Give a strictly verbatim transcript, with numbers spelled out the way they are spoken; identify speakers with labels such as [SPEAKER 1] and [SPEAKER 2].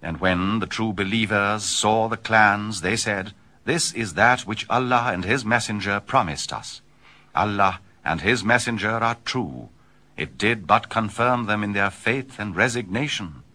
[SPEAKER 1] And when the true believers saw the clans, they said, This is that which Allah and his messenger promised us. Allah and his messenger are true. It did but confirm them in their faith and resignation.